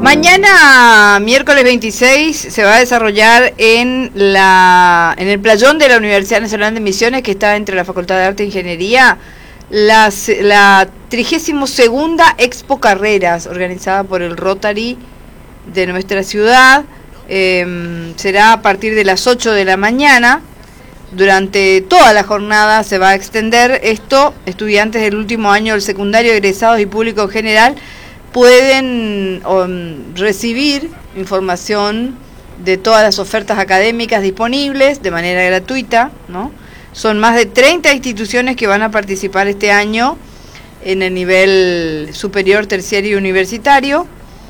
Mañana, miércoles 26, se va a desarrollar en el playón de la Universidad Nacional de Misiones, que está entre la Facultad de Arte e Ingeniería, la 32ª Expo Carreras, organizada por el Rotary de nuestra ciudad. Será a partir de las 8 de la mañana. Durante toda la jornada se va a extender esto. Estudiantes del último año del secundario, egresados y público en general pueden recibir información de todas las ofertas académicas disponibles de manera gratuita, ¿no? Son más de 30 instituciones que van a participar este año en el nivel superior, terciario y universitario.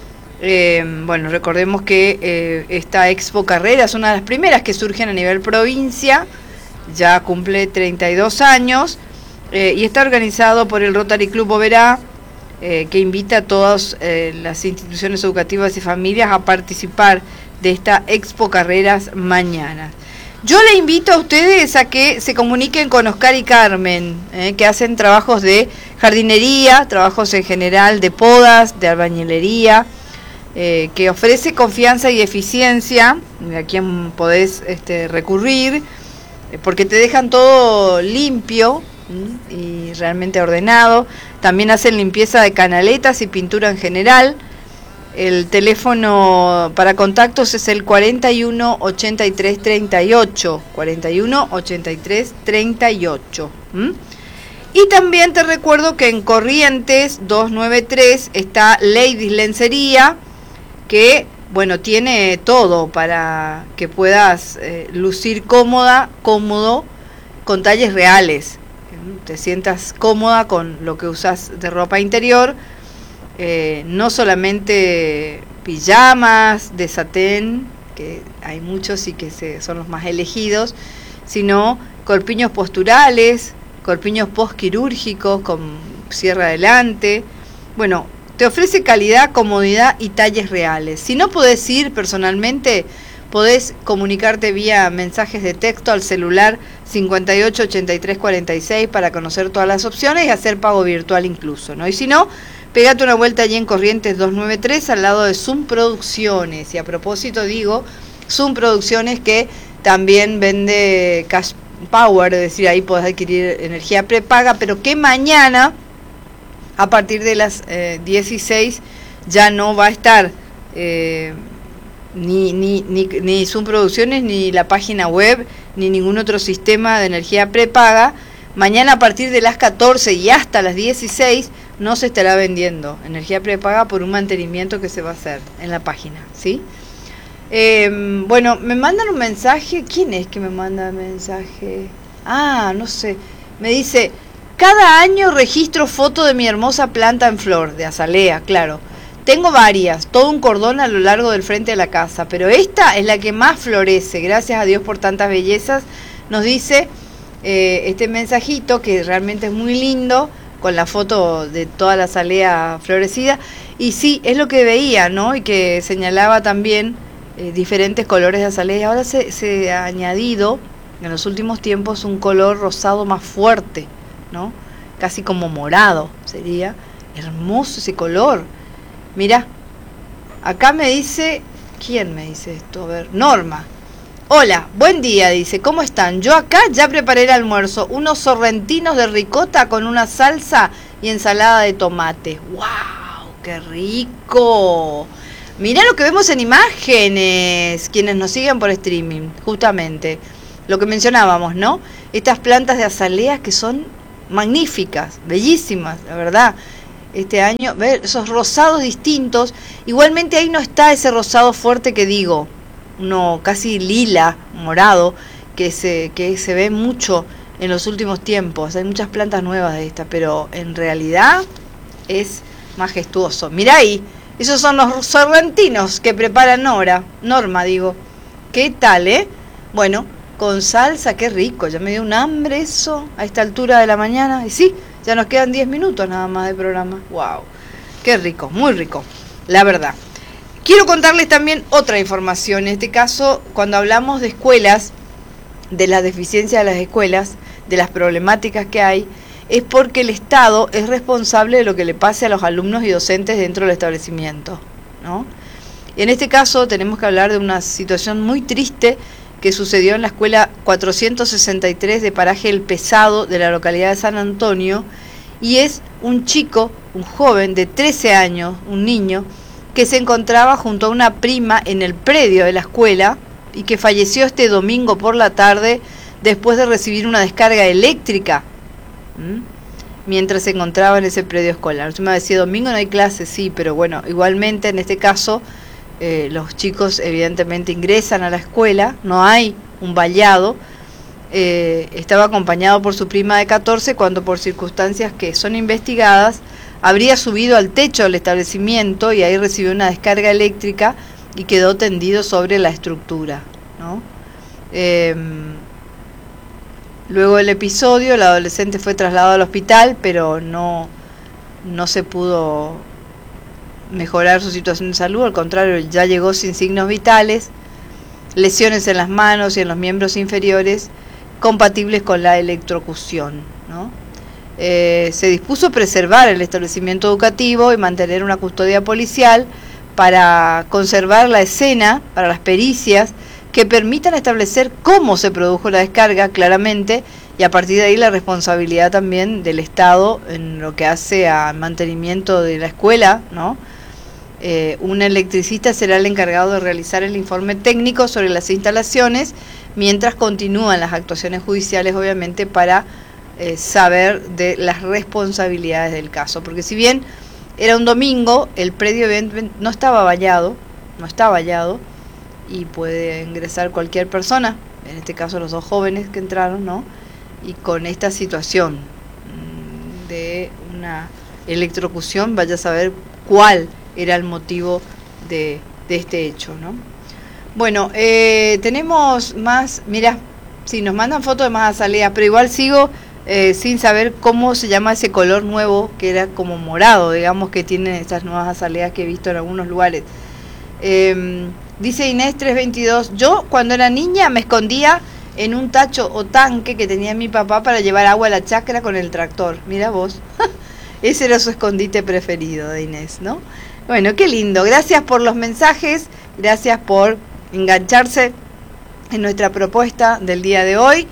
Bueno, recordemos que esta Expo Carrera es una de las primeras que surgen a nivel provincia, ya cumple 32 años, y está organizado por el Rotary Club Oberá, que invita a todas las instituciones educativas y familias a participar de esta Expo Carreras mañana. Yo le invito a ustedes a que se comuniquen con Oscar y Carmen, que hacen trabajos de jardinería, trabajos en general de podas, de albañilería, que ofrece confianza y eficiencia, a quien podés recurrir, porque te dejan todo limpio y realmente ordenado. También hacen limpieza de canaletas y pintura en general. El teléfono para contactos es el 41 83 38, 41 83 38. Y también te recuerdo que en Corrientes 293 está Ladies Lencería, que bueno, tiene todo para que puedas lucir cómodo, con talles reales. Te sientas cómoda con lo que usas de ropa interior, no solamente pijamas de satén, que hay muchos y que son los más elegidos, sino corpiños posturales, corpiños postquirúrgicos con cierre adelante. Bueno, te ofrece calidad, comodidad y talles reales. Si no podés ir personalmente, podés comunicarte vía mensajes de texto al celular 58 83 46 para conocer todas las opciones y hacer pago virtual incluso, ¿no? Y si no, pegate una vuelta allí en Corrientes 293 al lado de Zoom Producciones. Y a propósito digo, Zoom Producciones, que también vende Cash Power, es decir, ahí podés adquirir energía prepaga, pero que mañana, a partir de las 16, ya no va a estar ni Zoom Producciones, ni la página web, ni ningún otro sistema de energía prepaga. Mañana a partir de las 14 y hasta las 16 no se estará vendiendo energía prepaga por un mantenimiento que se va a hacer en la página, ¿sí? Bueno, me mandan un mensaje. ¿Quién es que me manda mensaje? No sé. Me dice: cada año registro foto de mi hermosa planta en flor, de azalea, claro. Tengo varias, todo un cordón a lo largo del frente de la casa, pero esta es la que más florece. Gracias a Dios por tantas bellezas, nos dice este mensajito, que realmente es muy lindo, con la foto de toda la azalea florecida. Y sí, es lo que veía, ¿no? Y que señalaba también diferentes colores de azalea. Ahora se ha añadido en los últimos tiempos un color rosado más fuerte, ¿no? Casi como morado sería. Hermoso ese color. Mirá, acá me dice, ¿quién me dice esto? A ver, Norma. Hola, buen día, dice, ¿cómo están? Yo acá ya preparé el almuerzo, unos sorrentinos de ricota con una salsa y ensalada de tomate. ¡Wow! ¡Qué rico! Mirá lo que vemos en imágenes, quienes nos siguen por streaming, justamente. Lo que mencionábamos, ¿no? Estas plantas de azaleas que son magníficas, bellísimas, la verdad. Este año, ver esos rosados distintos. Igualmente ahí no está ese rosado fuerte que digo, uno casi lila, morado, que se ve mucho en los últimos tiempos. Hay muchas plantas nuevas de esta, pero en realidad es majestuoso. Mirá ahí, esos son los sorrentinos que prepara Norma, digo. ¿Qué tal, Bueno, con salsa, qué rico, ya me dio un hambre eso a esta altura de la mañana. Y sí, ya nos quedan 10 minutos nada más de programa. ¡Wow! Qué rico, muy rico, la verdad. Quiero contarles también otra información. En este caso, cuando hablamos de escuelas, de la deficiencia de las escuelas, de las problemáticas que hay, es porque el Estado es responsable de lo que le pase a los alumnos y docentes dentro del establecimiento, ¿no? En este caso tenemos que hablar de una situación muy triste que sucedió en la escuela 463 de Paraje El Pesado de la localidad de San Antonio, y es un chico, un joven de 13 años, un niño, que se encontraba junto a una prima en el predio de la escuela y que falleció este domingo por la tarde después de recibir una descarga eléctrica mientras se encontraba en ese predio escolar. Usted me decía, domingo no hay clases, sí, pero bueno, igualmente en este caso los chicos evidentemente ingresan a la escuela, no hay un vallado. Estaba acompañado por su prima de 14 cuando, por circunstancias que son investigadas, habría subido al techo del establecimiento y ahí recibió una descarga eléctrica y quedó tendido sobre la estructura, ¿no? Luego del episodio, el adolescente fue trasladado al hospital, pero no se pudo mejorar su situación de salud, al contrario, ya llegó sin signos vitales, lesiones en las manos y en los miembros inferiores compatibles con la electrocución, ¿no? Se dispuso preservar el establecimiento educativo y mantener una custodia policial para conservar la escena, para las pericias que permitan establecer cómo se produjo la descarga claramente, y a partir de ahí la responsabilidad también del Estado en lo que hace al mantenimiento de la escuela, ¿no? Un electricista será el encargado de realizar el informe técnico sobre las instalaciones, mientras continúan las actuaciones judiciales, obviamente, para saber de las responsabilidades del caso. Porque si bien era un domingo, el predio evidentemente no estaba vallado, y puede ingresar cualquier persona, en este caso los dos jóvenes que entraron, ¿no? Y con esta situación de una electrocución, vaya a saber cuál era el motivo de este hecho, ¿no? Bueno, tenemos más, mira, sí, nos mandan fotos de más azaleas, pero igual sigo sin saber cómo se llama ese color nuevo, que era como morado, digamos, que tienen estas nuevas azaleas que he visto en algunos lugares. Dice Inés 322, yo cuando era niña me escondía en un tacho o tanque que tenía mi papá para llevar agua a la chacra con el tractor. Mira vos, ese era su escondite preferido de Inés, ¿no? Bueno, qué lindo, gracias por los mensajes, gracias por engancharse en nuestra propuesta del día de hoy.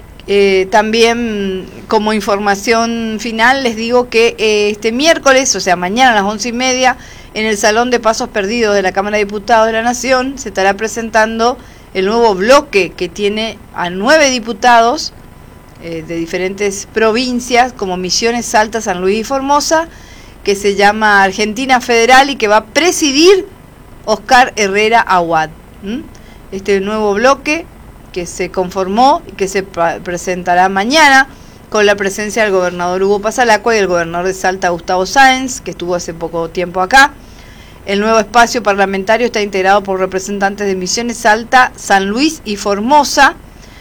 También como información final les digo que este miércoles, o sea mañana a las 11:30, en el Salón de Pasos Perdidos de la Cámara de Diputados de la Nación se estará presentando el nuevo bloque que tiene a 9 diputados de diferentes provincias como Misiones, Salta, San Luis y Formosa, que se llama Argentina Federal y que va a presidir Oscar Herrera Aguad. Este nuevo bloque que se conformó y que se presentará mañana con la presencia del gobernador Hugo Pasalacua y el gobernador de Salta, Gustavo Sáenz, que estuvo hace poco tiempo acá. El nuevo espacio parlamentario está integrado por representantes de Misiones, Salta, San Luis y Formosa.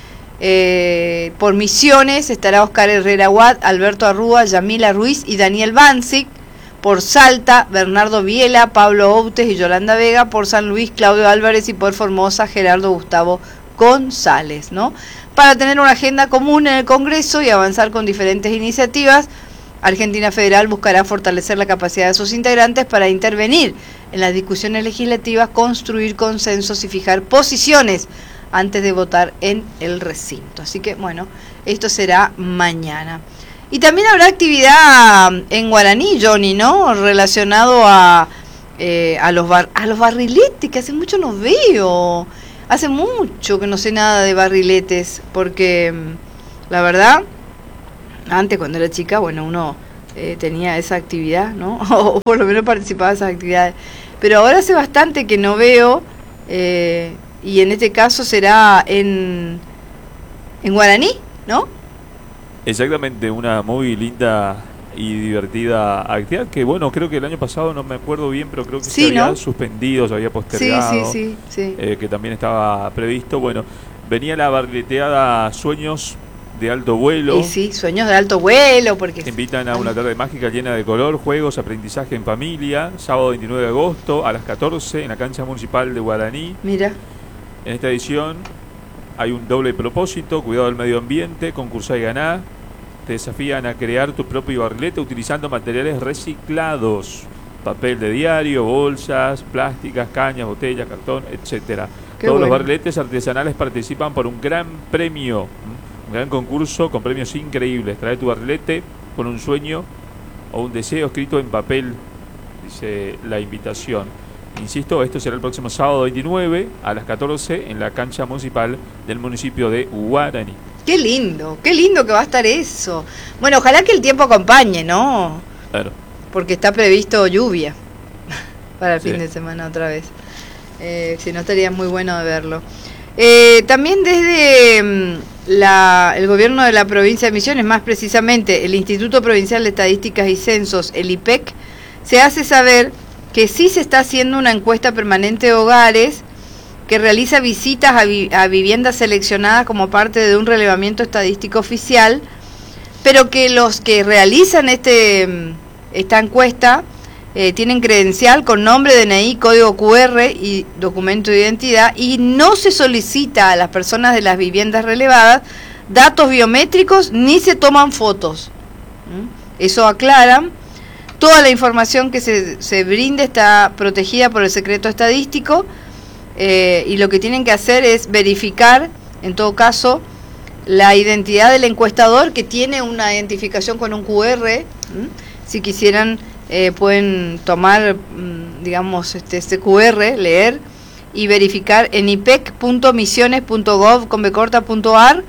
Por Misiones estará Oscar Herrera Aguad, Alberto Arrúa, Yamila Ruiz y Daniel Bancic. Por Salta, Bernardo Viela, Pablo Outes y Yolanda Vega. Por San Luis, Claudio Álvarez. Y por Formosa, Gerardo Gustavo González, ¿no? Para tener una agenda común en el Congreso y avanzar con diferentes iniciativas, Argentina Federal buscará fortalecer la capacidad de sus integrantes para intervenir en las discusiones legislativas, construir consensos y fijar posiciones antes de votar en el recinto. Así que, bueno, esto será mañana. Y también habrá actividad en Guaraní, Johnny, ¿no? Relacionado a los barriletes, que hace mucho no veo. Hace mucho que no sé nada de barriletes, porque la verdad, antes cuando era chica, bueno, uno tenía esa actividad, ¿no? O por lo menos participaba de esas actividades. Pero ahora hace bastante que no veo, y en este caso será en Guaraní, ¿no? Exactamente, una muy linda y divertida actividad que, bueno, creo que el año pasado, no me acuerdo bien, pero creo que sí, se había ¿no? suspendido, se había postergado, sí. Que también estaba previsto. Bueno, venía la barrileteada Sueños de Alto Vuelo. Y sí, Sueños de Alto Vuelo, porque... Invitan a una tarde mágica llena de color, juegos, aprendizaje en familia, sábado 29 de agosto a las 14 en la cancha municipal de Guaraní. Mira. En esta edición hay un doble propósito: cuidado del medio ambiente, concursá y ganá. Te desafían a crear tu propio barrilete utilizando materiales reciclados. papel de diario, bolsas, plásticas, cañas, botellas, cartón, etcétera. Todos los barriletes artesanales participan por un gran premio, un gran concurso con premios increíbles. Trae tu barrilete con un sueño o un deseo escrito en papel, dice la invitación. Insisto, esto será el próximo sábado 29 a las 14 en la cancha municipal del municipio de Guaraní. Qué lindo que va a estar eso. Bueno, ojalá que el tiempo acompañe, ¿no? Claro. Porque está previsto lluvia para el Sí. fin de semana otra vez. Si no, estaría muy bueno de verlo. También desde el gobierno de la provincia de Misiones, más precisamente el Instituto Provincial de Estadísticas y Censos, el IPEC, se hace saber que sí se está haciendo una encuesta permanente de hogares que realiza visitas a viviendas seleccionadas como parte de un relevamiento estadístico oficial, pero que los que realizan esta encuesta tienen credencial con nombre, DNI, código QR y documento de identidad, y no se solicita a las personas de las viviendas relevadas datos biométricos ni se toman fotos. Eso aclaran. Toda la información que se brinde está protegida por el secreto estadístico, y lo que tienen que hacer es verificar, en todo caso, la identidad del encuestador, que tiene una identificación con un QR. Si quisieran, pueden tomar, digamos, este QR, leer y verificar en ipec.misiones.gov.ar,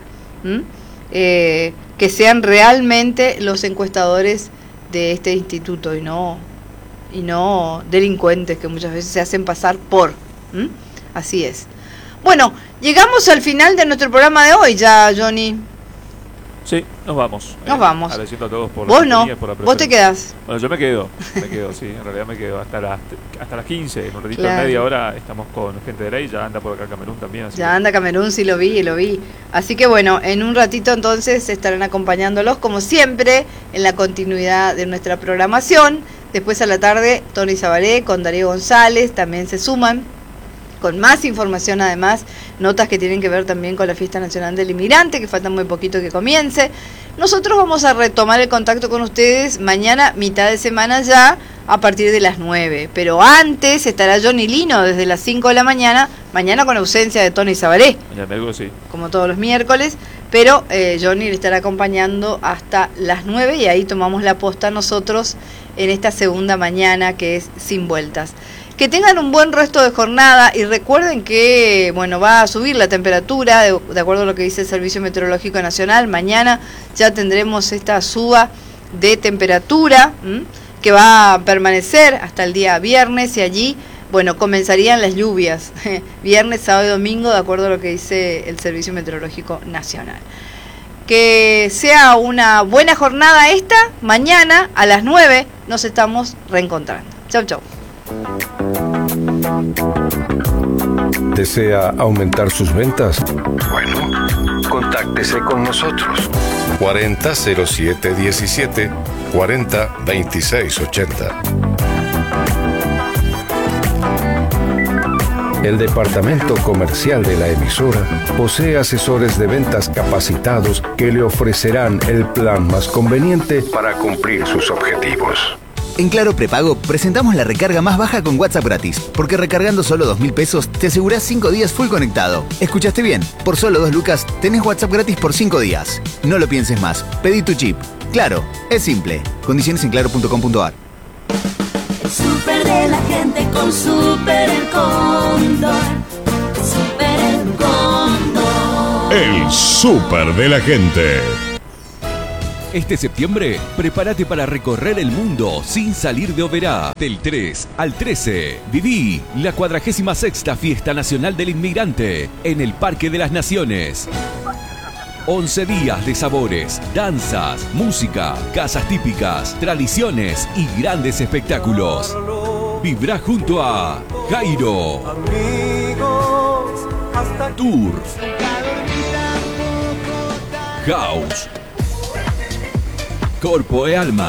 que sean realmente los encuestadores de este instituto y no delincuentes que muchas veces se hacen pasar por. Así es. Bueno, llegamos al final de nuestro programa de hoy ya, Johnny. Sí, nos vamos. Nos vamos. Agradeciendo a todos por Vos la no, por la vos te quedás. Bueno, yo me quedo, sí, en realidad me quedo hasta las 15, en un ratito, Claro. en media hora estamos con gente de ley, ya anda por acá Camerún también. Así Ya que anda Camerún, sí lo vi. Así que bueno, en un ratito entonces estarán acompañándolos como siempre en la continuidad de nuestra programación. Después a la tarde, Tony Zabalé con Darío González también se suman con más información, además, notas que tienen que ver también con la Fiesta Nacional del Inmigrante, que falta muy poquito que comience. Nosotros vamos a retomar el contacto con ustedes mañana, mitad de semana ya, a partir de las 9. Pero antes estará Johnny Lino desde las 5 de la mañana con ausencia de Tony Zabalé, sí. como todos los miércoles, pero Johnny le estará acompañando hasta las 9 y ahí tomamos la posta nosotros en esta segunda mañana que es Sin Vueltas. Que tengan un buen resto de jornada y recuerden que, bueno, va a subir la temperatura de acuerdo a lo que dice el Servicio Meteorológico Nacional. Mañana ya tendremos esta suba de temperatura que va a permanecer hasta el día viernes y allí, bueno, comenzarían las lluvias viernes, sábado y domingo de acuerdo a lo que dice el Servicio Meteorológico Nacional. Que sea una buena jornada esta. Mañana a las 9 nos estamos reencontrando. Chau, chau. ¿Desea aumentar sus ventas? Bueno, contáctese con nosotros. 400717 402680. El departamento comercial de la emisora posee asesores de ventas capacitados que le ofrecerán el plan más conveniente para cumplir sus objetivos. En Claro Prepago presentamos la recarga más baja con WhatsApp gratis, porque recargando solo 2.000 pesos te asegurás 5 días full conectado. ¿Escuchaste bien? Por solo 2 lucas tenés WhatsApp gratis por 5 días. No lo pienses más, pedí tu chip. Claro, es simple. Condiciones en claro.com.ar. El súper de la gente con Súper El Cóndor. Súper El Cóndor. El súper de la gente. Este septiembre, prepárate para recorrer el mundo sin salir de Oberá. Del 3 al 13, viví la 46ª Fiesta Nacional del Inmigrante en el Parque de las Naciones. 11 días de sabores, danzas, música, casas típicas, tradiciones y grandes espectáculos. Vibrá junto a Jairo, Tour, House, Corpo e Alma,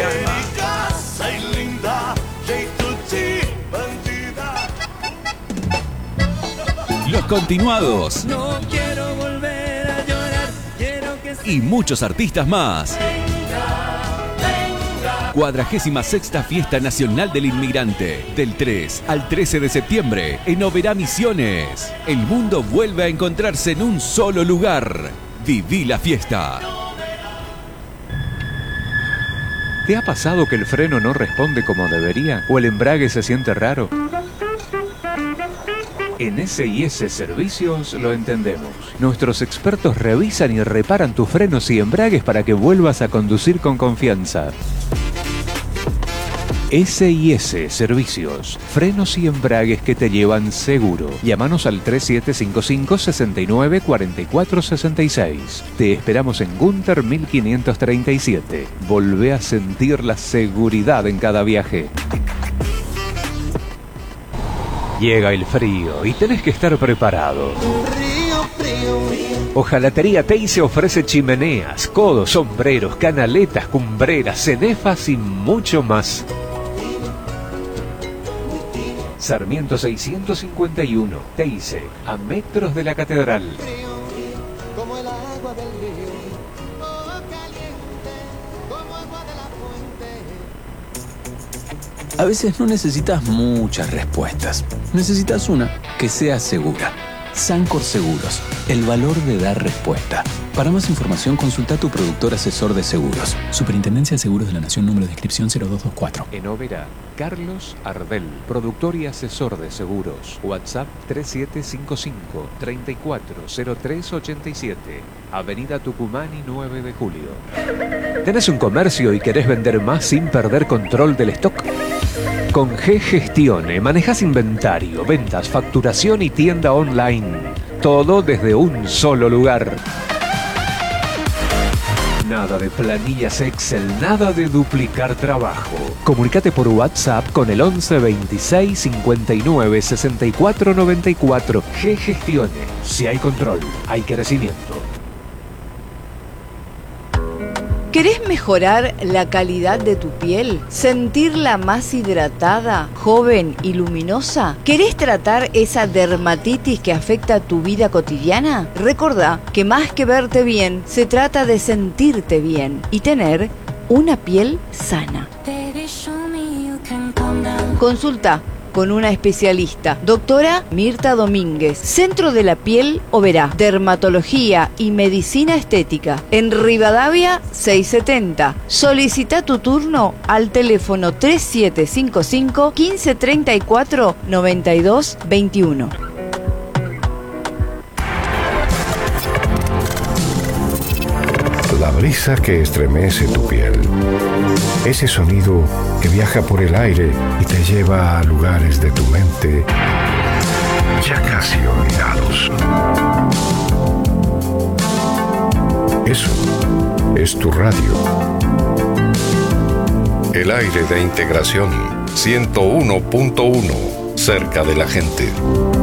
Los Continuados y muchos artistas más. 46ª Fiesta Nacional del Inmigrante, del 3 al 13 de septiembre en Oberá, Misiones. El mundo vuelve a encontrarse en un solo lugar. Viví la fiesta. ¿Te ha pasado que el freno no responde como debería o el embrague se siente raro? En S&S Servicios lo entendemos. Nuestros expertos revisan y reparan tus frenos y embragues para que vuelvas a conducir con confianza. S&S Servicios, frenos y embragues que te llevan seguro. Llámanos al 3755 69 44 66. Te esperamos en Gunter 1537. Volvé a sentir la seguridad en cada viaje. Llega el frío y tenés que estar preparado. Hojalatería Teise ofrece chimeneas, codos, sombreros, canaletas, cumbreras, cenefas y mucho más. Sarmiento 651, Teise, a metros de la catedral. A veces no necesitas muchas respuestas. Necesitas una que sea segura. Sancor Seguros, el valor de dar respuesta. Para más información, consulta a tu productor asesor de seguros. Superintendencia de Seguros de la Nación, número de inscripción 0224. En Oberá, Carlos Ardel, productor y asesor de seguros. WhatsApp 3755-340387. Avenida Tucumán y 9 de Julio. ¿Tenés un comercio y querés vender más sin perder control del stock? Con G-Gestione manejas inventario, ventas, facturación y tienda online. Todo desde un solo lugar. Nada de planillas Excel, nada de duplicar trabajo. Comunícate por WhatsApp con el 11 26 59 64 94. G-Gestione. Si hay control, hay crecimiento. ¿Querés mejorar la calidad de tu piel? ¿Sentirla más hidratada, joven y luminosa? ¿Querés tratar esa dermatitis que afecta tu vida cotidiana? Recordá que más que verte bien, se trata de sentirte bien y tener una piel sana. Consulta con una especialista, doctora Mirta Domínguez, Centro de la Piel Oberá, Dermatología y Medicina Estética, en Rivadavia 670. Solicita tu turno al teléfono 3755 1534 92 21. La brisa que estremece tu piel. Ese sonido que viaja por el aire y te lleva a lugares de tu mente ya casi olvidados. Eso es tu radio. El aire de integración 101.1, cerca de la gente.